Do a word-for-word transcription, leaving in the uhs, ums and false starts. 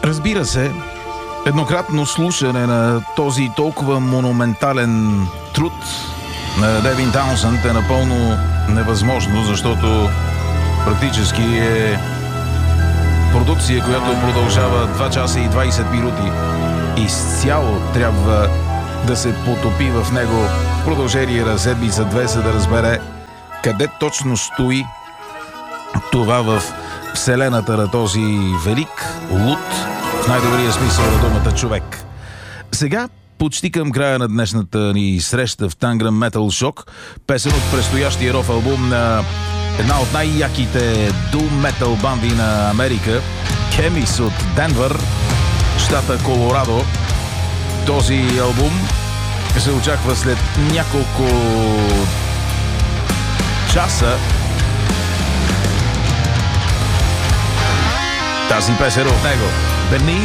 Разбира се, еднократно слушане на този толкова монументален труд на Девин Таунсънд е напълно невъзможно, защото практически е продукция, която продължава два часа и двайсет минути. Изцяло трябва да се потопи в него в продължение на седмица-две, за да разбере къде точно стои това в вселената на този велик, луд, в най-добрия смисъл на думата човек. Сега, почти към края на днешната ни среща в Tangram Metal Shock, песен от предстоящия рок албум на една от най-яките doom metal банди на Америка, Chemist от Денвър, щата Колорадо. Този албум се очаква след няколко часа. Тази песен от него, Beneath